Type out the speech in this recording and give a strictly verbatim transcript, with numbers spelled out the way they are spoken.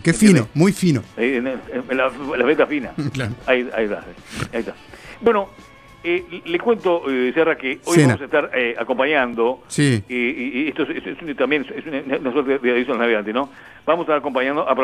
Qué fino, muy fino. Eh, en, en la, la beta fina. Claro. Ahí, ahí está. Ahí está. Bueno, eh, le cuento, eh, Serra, que hoy Cena. vamos a estar eh, acompañando. Sí. Y, y, y esto es, es, es un, también es una, una suerte de adición al navegante, ¿no? Vamos a estar acompañando a